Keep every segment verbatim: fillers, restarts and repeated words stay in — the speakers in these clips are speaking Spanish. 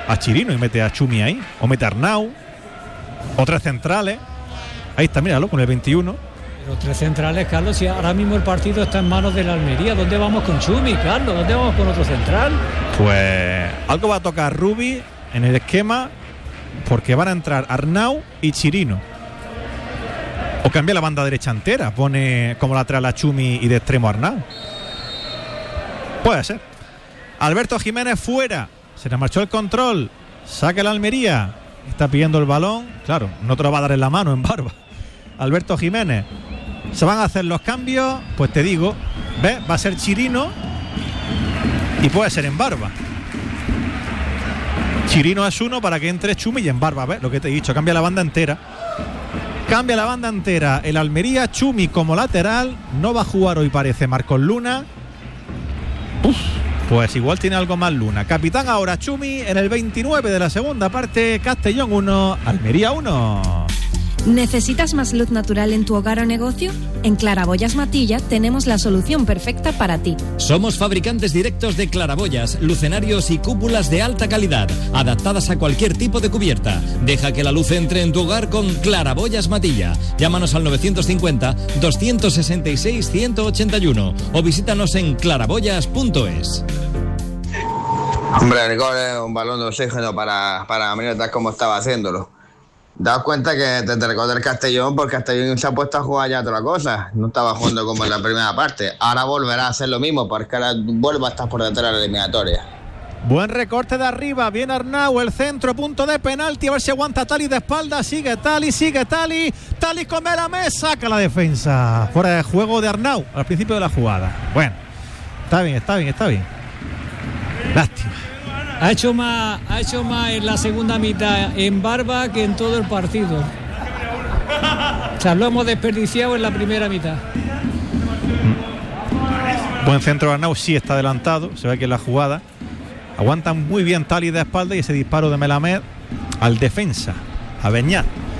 a Chirino y mete a Chumi ahí, o mete a Arnau, o tres centrales. Ahí está, míralo, con el veintiuno. Los tres centrales, Carlos, si ahora mismo el partido está en manos de la Almería, ¿dónde vamos con Chumi, Carlos? ¿Dónde vamos con otro central? Pues algo va a tocar Rubi en el esquema, porque van a entrar Arnau y Chirino. O cambia la banda derecha entera, pone como lateral a Chumi y de extremo a Arnau. Puede ser. Alberto Jiménez fuera, se le marchó el control, saca la Almería, está pidiendo el balón, claro, no te lo va a dar en la mano, en Barba. Alberto Jiménez. Se van a hacer los cambios, pues te digo, ¿ves? Va a ser Chirino y puede ser en Barba. Chirino es uno para que entre Chumi y en Barba, ¿ves? Lo que te he dicho, cambia la banda entera. Cambia la banda entera el Almería, Chumi como lateral, no va a jugar hoy parece Marcos Luna. Uf, pues igual tiene algo más Luna. Capitán ahora Chumi en el veintinueve de la segunda parte, Castellón uno, Almería uno. ¿Necesitas más luz natural en tu hogar o negocio? En Claraboyas Matilla tenemos la solución perfecta para ti. Somos fabricantes directos de claraboyas, lucenarios y cúpulas de alta calidad, adaptadas a cualquier tipo de cubierta. Deja que la luz entre en tu hogar con Claraboyas Matilla. Llámanos al novecientos cincuenta, doscientos sesenta y seis, ciento ochenta y uno o visítanos en claraboyas punto es. Hombre, Nicole, un balón de oxígeno para, para Minotas como estaba haciéndolo. Daos cuenta que desde el del Castellón, porque Castellón se ha puesto a jugar ya otra cosa. No estaba jugando como en la primera parte. Ahora volverá a hacer lo mismo, porque ahora vuelve a estar por detrás de la eliminatoria. Buen recorte de arriba, bien Arnau, el centro, punto de penalti, a ver si aguanta Tali de espalda, sigue Tali, sigue Tali, Tali come la mesa, saca la defensa. Fuera de juego de Arnau, al principio de la jugada. Bueno, está bien, está bien, está bien. Lástima. Ha hecho más, ha hecho más en la segunda mitad en Barba que en todo el partido. O sea, lo hemos desperdiciado en la primera mitad. Buen centro de Arnau, sí está adelantado, se ve que en la jugada. Aguantan muy bien Tali de espalda y ese disparo de Melamed al defensa, a Beñat.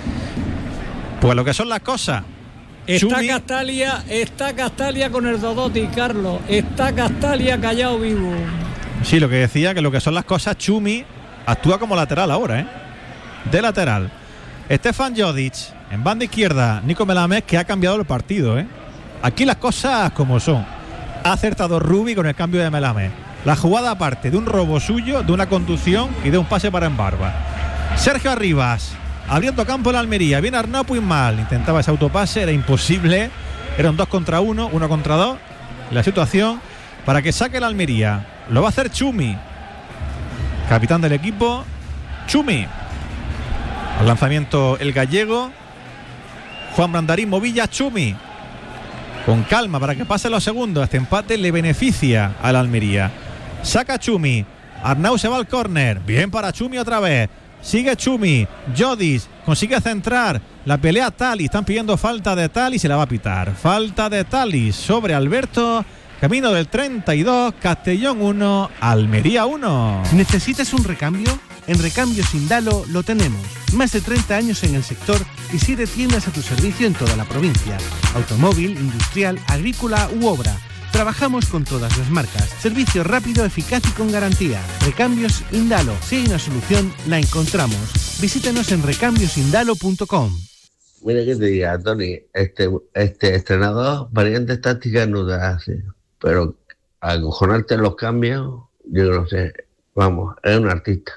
Pues lo que son las cosas. Está Chumi. Castalia, está Castalia con el Dodoti, Carlos. Está Castalia callado vivo. Sí, lo que decía, que lo que son las cosas, Chumi actúa como lateral ahora, ¿eh? De lateral. Stefan Jodic, en banda izquierda, Nico Melamed, que ha cambiado el partido, ¿eh? Aquí las cosas como son. Ha acertado Rubi con el cambio de Melamed. La jugada aparte de un robo suyo, de una conducción y de un pase para Embarba. Sergio Arribas, abriendo campo en la Almería. Viene Arnau Puigmal, intentaba ese autopase, era imposible. Era un dos contra uno, uno contra dos. La situación para que saque la Almería. Lo va a hacer Chumi, capitán del equipo. Chumi. Al lanzamiento el gallego. Juan Brandarín Movilla, Chumi. Con calma para que pase los segundos. Este empate le beneficia a la Almería. Saca Chumi. Arnau se va al córner. Bien para Chumi otra vez. Sigue Chumi. Jodis consigue centrar. La pelea Tali. Están pidiendo falta de Tali. Se la va a pitar. Falta de Tali sobre Alberto. Camino del treinta y dos, Castellón uno, Almería uno. ¿Necesitas un recambio? En Recambios Indalo lo tenemos. Más de treinta años en el sector y siete tiendas a tu servicio en toda la provincia. Automóvil, industrial, agrícola u obra. Trabajamos con todas las marcas. Servicio rápido, eficaz y con garantía. Recambios Indalo. Si hay una solución, la encontramos. Visítanos en recambios indalo punto com. Mira que te diga, Tony, este, este estrenador, variantes tácticas no te hace. Pero acojonarte en los cambios, yo no sé, vamos, es un artista.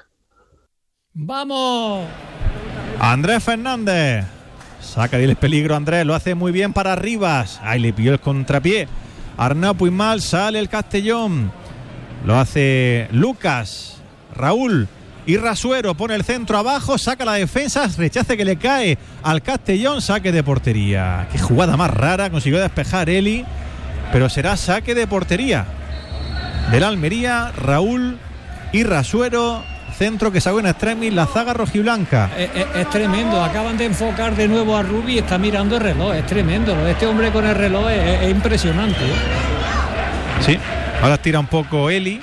¡Vamos! Andrés Fernández, saca del peligro Andrés, lo hace muy bien para Rivas. Ahí le pilló el contrapié. Arnau Puigmal, sale el Castellón. Lo hace Lucas, Raúl y Rasuero, pone el centro abajo, saca la defensa, rechace que le cae al Castellón, saque de portería. Qué jugada más rara, consiguió despejar Eli. Pero será saque de portería del Almería, Raúl y Rasuero, centro que sacó en extremis la zaga rojiblanca. Es, es, es tremendo, acaban de enfocar de nuevo a Rubi y está mirando el reloj, es tremendo. Este hombre con el reloj es, es impresionante, ¿eh? Sí, ahora tira un poco Eli.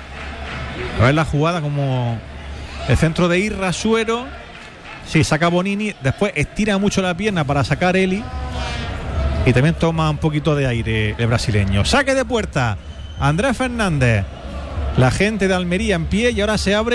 A ver la jugada como el centro de Ir, Rasuero. Sí, saca Bonini, después estira mucho la pierna para sacar Eli. Y también toma un poquito de aire el brasileño. Saque de puerta, Andrés Fernández. La gente de Almería en pie y ahora se abre